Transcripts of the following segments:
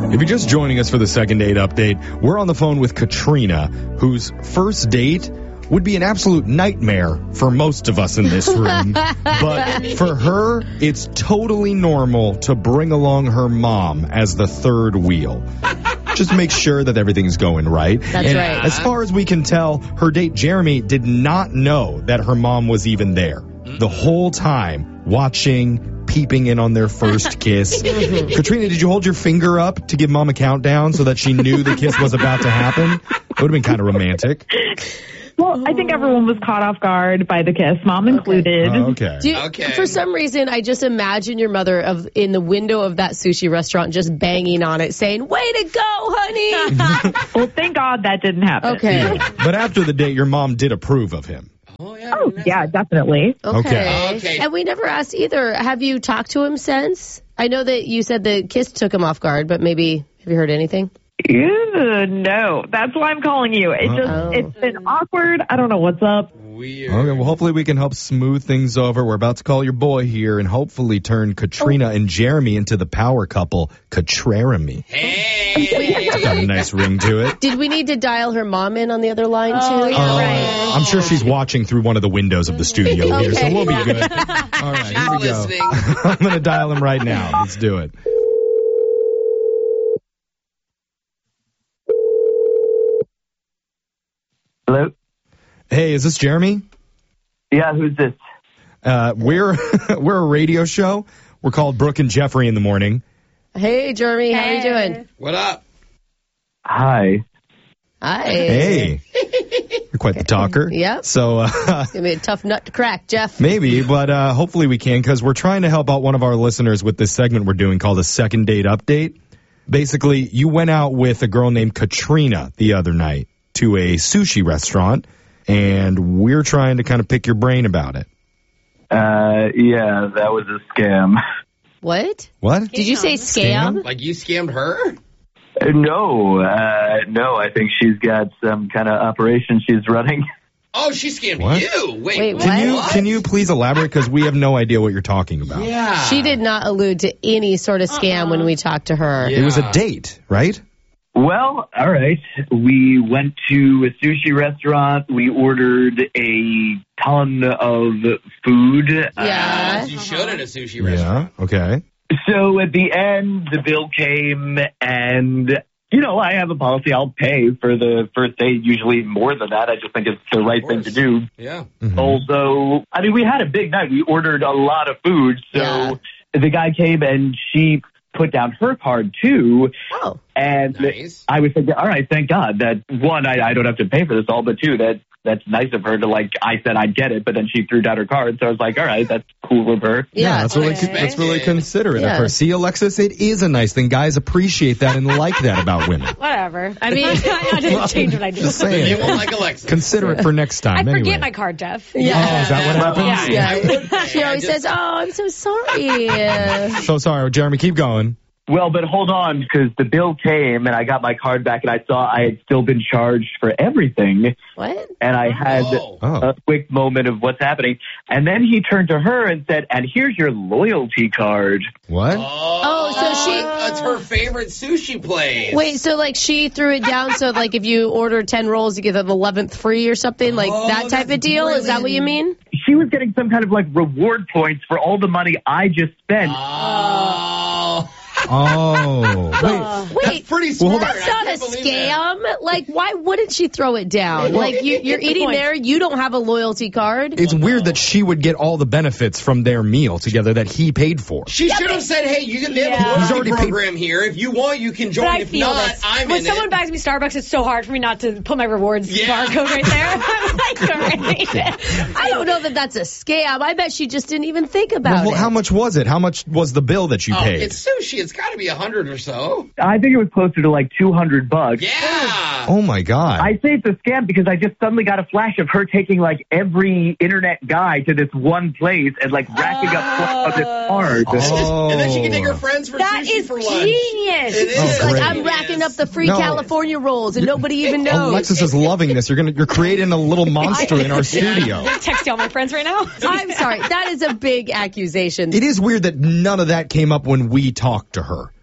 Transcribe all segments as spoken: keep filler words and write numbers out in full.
If you're just joining us for the second date update, we're on the phone with Katrina, whose first date would be an absolute nightmare for most of us in this room. But for her, it's totally normal to bring along her mom as the third wheel. Just make sure that everything's going right. That's and right. As far as we can tell, her date Jeremy did not know that her mom was even there. The whole time, watching, peeping in on their first kiss. Katrina, did you hold your finger up to give mom a countdown so that she knew the kiss was about to happen? It would have been kind of romantic. Well, I think everyone was caught off guard by the kiss, mom included. Oh, okay. Do you, Okay. For some reason, I just imagine your mother of in the window of that sushi restaurant just banging on it, saying, "Way to go, honey!" Well, thank God that didn't happen. Okay. But after the date, your mom did approve of him. Oh, yeah. Oh, yeah, definitely. Okay. Okay. Okay. And we never asked either. Have you talked to him since? I know that you said the kiss took him off guard, but maybe have you heard anything? Ew, no, that's why I'm calling you. It just, Oh. it's been awkward. I don't know what's up. Weird. Okay, well, hopefully we can help smooth things over. We're about to call your boy here and hopefully turn Katrina and Jeremy into the power couple, Katraramy. Hey. Got a nice ring to it. Did we need to dial her mom in on the other line, Oh, too? yeah. Uh, right. I'm sure she's watching through one of the windows of the studio here, so Okay. we'll be good. All right, here we She's go. listening. I'm going to dial him right now. Let's do it. Hello? Hey, is this Jeremy? Yeah, who's this? Uh, we're we're a radio show. We're called Brooke and Jeffrey in the morning. Hey, Jeremy, how are you doing? What up? Hi. Hi. Hey, you're quite the talker. Yep. So uh, It's going to be a tough nut to crack, Jeff. maybe, but uh, hopefully we can, because we're trying to help out one of our listeners with this segment we're doing called a second date update. Basically, you went out with a girl named Katrina the other night to a sushi restaurant, and we're trying to kind of pick your brain about it. Uh, yeah, that was a scam. What? What? Did you say scam? Scam? Like you scammed her? Uh, no, uh, no, I think she's got some kind of operation she's running. Oh, she scammed What? you. Wait, Wait, what? Can you What? can you please elaborate, because we have no idea what you're talking about. Yeah. She did not allude to any sort of scam when we talked to her. Yeah. It was a date, right? Well, all right. We went to a sushi restaurant. We ordered a ton of food. Yeah. You should at a sushi restaurant. Yeah. Okay. So at the end, the bill came, and, you know, I have a policy. I'll pay for the first date, usually more than that. I just think it's the right thing to do. Yeah. Mhm. Although, I mean, we had a big night. We ordered a lot of food. So Yeah. the guy came, and she put down her card, too. Oh. And Nice. I was thinking, all right, thank God that, one, I, I don't have to pay for this all, but two, that that's nice of her to, like, I said I'd get it, but then she threw down her card. So I was like, all right, that's cool of her. Yeah. that's really okay. that's really considerate Yeah. of her. See, Alexis, it is a nice thing. Guys appreciate that and like that about women. Whatever. I mean, I didn't change what I do. Just They saying. won't like Alexis. Consider it for next time. I forget anyway. my card, Jeff. Oh, is that what happens? Yeah. I would pay. She I always just- says, "Oh, I'm so sorry." So sorry, Jeremy. Keep going. Well, but hold on, because the bill came, and I got my card back, and I saw I had still been charged for everything. What? And I had Oh. Oh. a quick moment of what's happening. And then he turned to her and said, and here's your loyalty card. What? Oh, so she- That's her favorite sushi place. Wait, so like she threw it down so like if you order ten rolls, you get the eleventh free or something, like Oh, that type that's of deal? Is that what you mean? She was getting some kind of like reward points for all the money I just spent. Oh. Oh. Wait. Wait, Pretty Well, hold smart. on. that's not I a can't believe that. scam. Like, why wouldn't she throw it down? Like, you, you're eating point. there, you don't have a loyalty card. It's weird that she would get all the benefits from their meal together that he paid for. She should have said, hey, you can they have Yeah. a He's loyalty already paid- program here. If you want, you can join. But I if feel not, this. I'm when in someone it. buys me Starbucks, it's so hard for me not to put my rewards Yeah. barcode right there. I'm like, all right. I don't know that that's a scam. I bet she just didn't even think about Well, it. how much was it? How much was the bill that you Oh, paid? it's sushi. It's got to be a hundred or so. I think it was closer to like two hundred bucks. Yeah. Oh my God. I say it's a scam because I just suddenly got a flash of her taking like every internet guy to this one place and like racking up this card. Oh. And then she can take her friends for That sushi is for lunch. genius. It is. Oh, like, great. I'm racking up the free No. California rolls and nobody even knows. Alexis is loving this. You're gonna you're creating a little monster in our studio. I'm texting all my friends right now. I'm sorry. That is a big accusation. It is weird that none of that came up when we talked to her.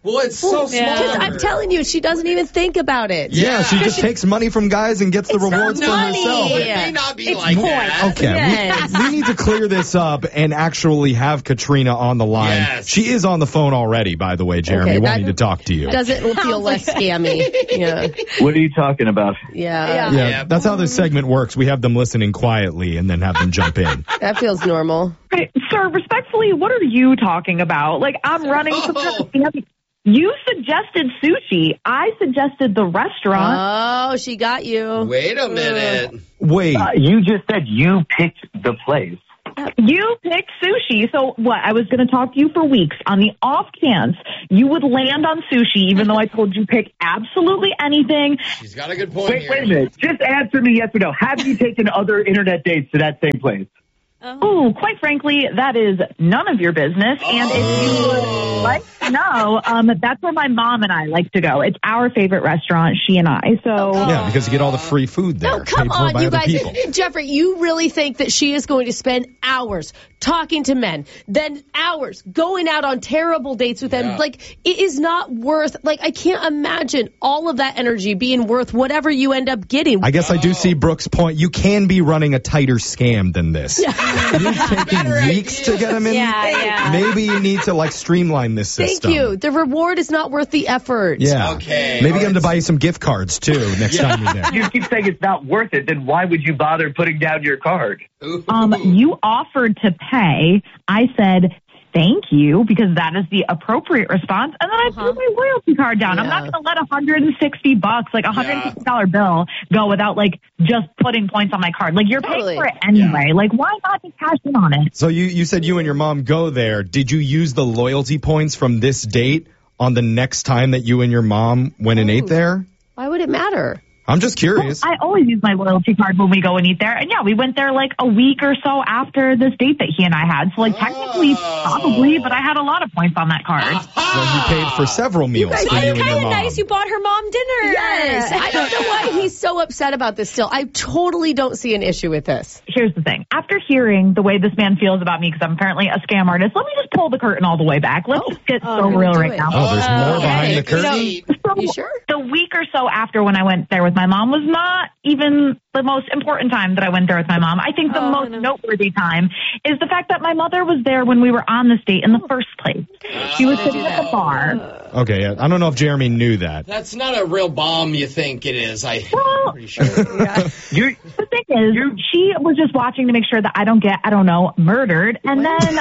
Well, it's so Yeah. Because smart. I'm telling you, she doesn't even think about it. Yeah, she just takes money from guys and gets the It's not rewards for money. herself. It may not be It's like points. that. Okay, Yes. we, we need to clear this up and actually have Katrina on the line. Yes. She is on the phone already, by the way, Jeremy, Okay, that- wanting to talk to you. Doesn't feel less scammy. Yeah. What are you talking about? Yeah. Yeah. Yeah, Yeah. that's how this segment works. We have them listening quietly and then have them jump in. That feels normal. Right, sir, respectfully, what are you talking about? Like, I'm running some kind of family. You suggested sushi. I suggested the restaurant. Oh, she got you. Wait a minute. Wait, Uh, you just said you picked the place. You picked sushi. So what? I was going to talk to you for weeks. On the off chance you would land on sushi, even though I told you pick absolutely anything. She's got a good point Wait, here. wait a minute. Just answer me yes or no. Have you taken other internet dates to that same place? Ooh, quite frankly, that is none of your business. And if you would like to know, um, that's where my mom and I like to go. It's our favorite restaurant, she and I. So yeah, because you get all the free food there. No, come paid for on, by you other guys. people. Jeffrey, you really think that she is going to spend hours talking to men, then hours going out on terrible dates with them? Yeah. Like, it is not worth, like, I can't imagine all of that energy being worth whatever you end up getting. I guess I do see Brooke's point. You can be running a tighter scam than this. You're taking Better weeks idea. to get them in. Yeah, yeah. Maybe you need to like streamline this Thank system. you. The reward is not worth the effort. Yeah. Okay. Maybe All get them to right. buy you some gift cards too next time you're there. You keep saying it's not worth it. Then why would you bother putting down your card? Ooh. um, you offered to pay. I said, thank you, because that is the appropriate response. And then I Uh-huh. threw my loyalty card down. I'm Yeah. not going to let one hundred sixty bucks, like a one hundred fifty dollars bill, go without like just putting points on my card. Like, you're Totally. paying for it anyway. Like, why not just cash in on it? So you, you said you and your mom go there. Did you use the loyalty points from this date on the next time that you and your mom went and ate there? Why would it matter? I'm just curious. I always use my loyalty card when we go and eat there. And yeah, we went there like a week or so after this date that he and I had. So like technically, Oh. probably, but I had a lot of points on that card. So you paid for several meals guys for are you and your Kind of mom. nice. You bought her mom dinner. Yes. I don't know why he's so upset about this still. I totally don't see an issue with this. Here's the thing. After hearing the way this man feels about me, because I'm apparently a scam artist, let me just pull the curtain all the way back. Let's just get Oh, so you're real gonna right do it. now. Oh, there's more Okay. behind the curtain? You So You sure? The week or so after when I went there with my mom was not even the most important time that I went there with my mom. I think the Oh, most no. noteworthy time is the fact that my mother was there when we were on this date in the first place. She was sitting at the bar. Okay, yeah. I don't know if Jeremy knew that. That's not a real bomb you think it is. I, Well- I'm pretty sure. You The thing is, she was just watching to make sure that I don't get, I don't know, murdered. And then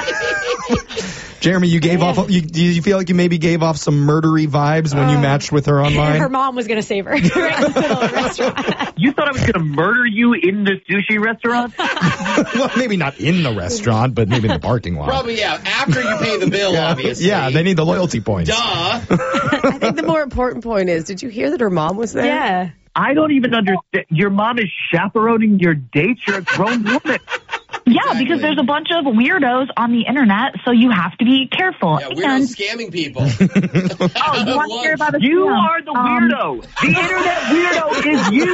Jeremy, you gave off. You, do you feel like you maybe gave off some murdery vibes when you matched with her online? Her mom was going to save her right in the middle of the restaurant. you thought I was going to murder you in the sushi restaurant? Well, maybe not in the restaurant, but maybe in the parking lot. Probably, yeah. After you pay the bill, obviously. Yeah, they need the loyalty points. Duh. I think the more important point is, did you hear that her mom was there? Yeah. I don't even understand. Your mom is chaperoning your dates. You're a grown woman. yeah, because there's a bunch of weirdos on the internet, so you have to be careful. Yeah, we're and scamming people. oh, you want to hear about a You scam? are the Um, weirdo. The internet weirdo is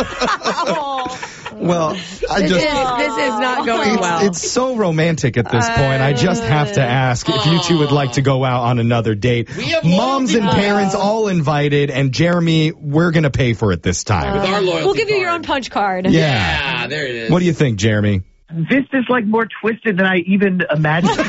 you. Well, I This, just. is, this is not going It's, well. it's so romantic at this point. I just have to ask if you two would like to go out on another date. We have Moms and loyalty parents all invited, and Jeremy, we're going to pay for it this time. With our loyalty We'll give you your card. own punch card. Yeah. Yeah, there it is. What do you think, Jeremy? This is like more twisted than I even imagined.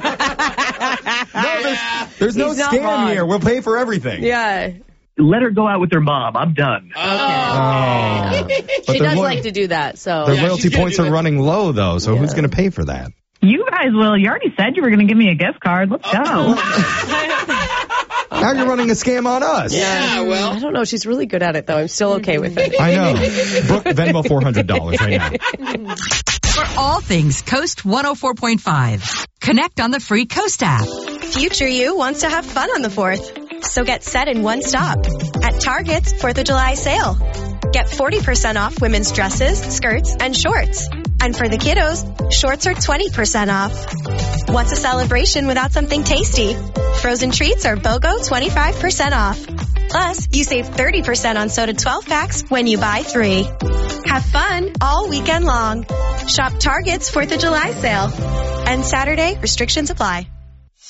Yeah. There's no He's not scam wrong. here. We'll pay for everything. Yeah. Let her go out with her mom. I'm done. Oh. Oh. But She their does lo- like to do that, so. Their Yeah, loyalty she's gonna points do are that. running low, though, so who's going to pay for that? You guys will. You already said you were going to give me a gift card. Let's go. Now you're running a scam on us. Yeah, I well. don't know. She's really good at it, though. I'm still okay with it. I know. Brooke, Venmo four hundred dollars right now. For all things Coast one oh four point five, connect on the free Coast app. Future you wants to have fun on the fourth. So get set in one stop at Target's fourth of July sale. Get forty percent off women's dresses, skirts, and shorts. And for the kiddos, shorts are twenty percent off. What's a celebration without something tasty? Frozen treats are BOGO twenty-five percent off. Plus, you save thirty percent on soda twelve packs when you buy three. Have fun all weekend long. Shop Target's fourth of July sale. And Saturday, restrictions apply.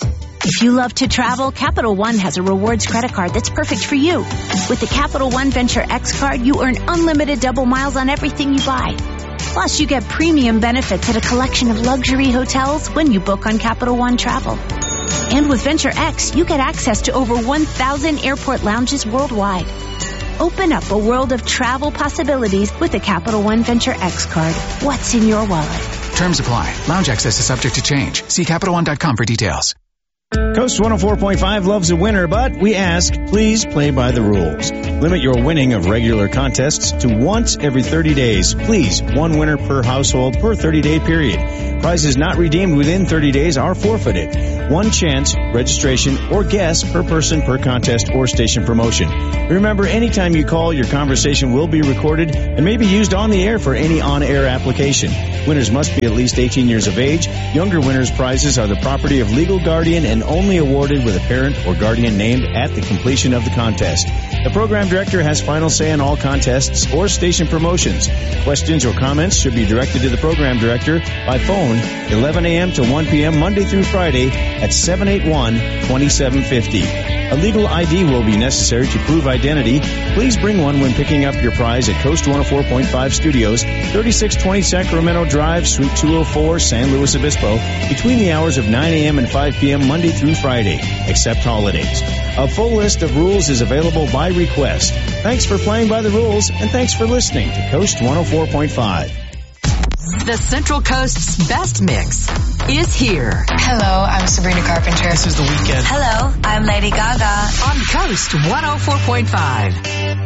If you love to travel, Capital One has a rewards credit card that's perfect for you. With the Capital One Venture X card, you earn unlimited double miles on everything you buy. Plus, you get premium benefits at a collection of luxury hotels when you book on Capital One Travel. And with Venture X, you get access to over one thousand airport lounges worldwide. Open up a world of travel possibilities with the Capital One Venture X card. What's in your wallet? Terms apply. Lounge access is subject to change. See Capital One dot com for details. Coast one oh four point five loves a winner, but we ask, please play by the rules. Limit your winning of regular contests to once every thirty days. Please, one winner per household per thirty-day period. Prizes not redeemed within thirty days are forfeited. One chance, registration, or guess per person per contest or station promotion. Remember, anytime you call, your conversation will be recorded and may be used on the air for any on-air application. Winners must be at least eighteen years of age. Younger winners' prizes are the property of legal guardian and only awarded with a parent or guardian named at the completion of the contest. The program director has final say on all contests or station promotions. Questions or comments should be directed to the program director by phone eleven a.m. to one p.m. Monday through Friday at seven eight one, two seven five zero. A legal I D will be necessary to prove identity. Please bring one when picking up your prize at Coast one oh four point five Studios, thirty-six twenty Sacramento Drive, Suite two oh four, San Luis Obispo, between the hours of nine a.m. and five p.m. Monday through Friday, except holidays. A full list of rules is available by request. Thanks for playing by the rules, and thanks for listening to Coast one oh four point five. The Central Coast's best mix is here. Hello, I'm Sabrina Carpenter. This is The Weeknd. Hello, I'm Lady Gaga. On Coast one oh four point five.